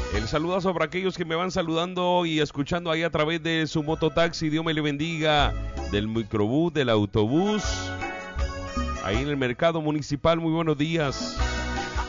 El saludazo para aquellos que me van saludando y escuchando ahí a través de su mototaxi. Dios me le bendiga. Del microbús, del autobús. Ahí en el mercado municipal. Muy buenos días.